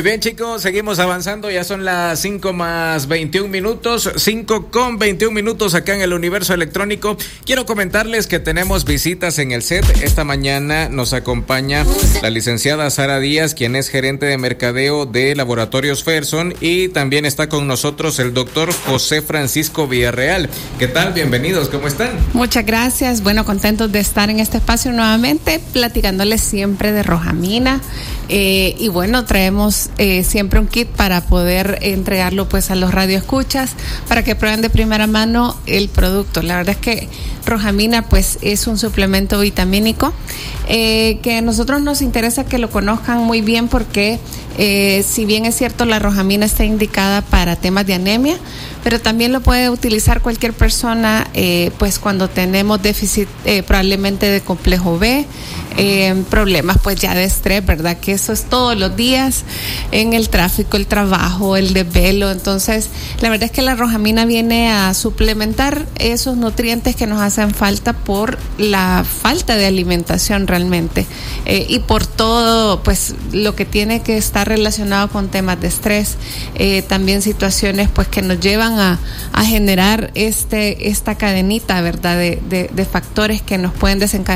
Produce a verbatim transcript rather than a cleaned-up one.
bien, chicos, seguimos avanzando, ya son las cinco más veintiún minutos, cinco con veintiún minutos acá en el Universo Electrónico. Quiero comentarles que tenemos visitas en el set. Esta mañana nos acompaña la licenciada Sara Díaz, quien es gerente de mercadeo de Laboratorios Ferson, y también está con nosotros el doctor José Francisco Villarreal. ¿Qué tal? Bienvenidos, ¿cómo están? Muchas gracias, bueno, contentos de estar en este espacio nuevamente, platicándoles siempre de Rojamina. Eh, y bueno, traemos eh, siempre un kit para poder entregarlo pues a los radioescuchas para que prueben de primera mano el producto. La verdad es que Rojamina pues es un suplemento vitamínico eh, que a nosotros nos interesa que lo conozcan muy bien porque eh, si bien es cierto la Rojamina está indicada para temas de anemia, pero también lo puede utilizar cualquier persona eh, pues cuando tenemos déficit eh, probablemente de complejo B, eh, problemas pues ya de estrés, ¿verdad? Que eso es todos los días en el tráfico, el trabajo, el desvelo. Entonces la verdad es que la Rojamina viene a suplementar esos nutrientes que nos hacen falta por la falta de alimentación realmente eh, y por todo pues lo que tiene que estar relacionado con temas de estrés, eh, también situaciones pues que nos llevan a, a generar este esta cadenita, ¿verdad? De, de, de factores que nos pueden desencadenar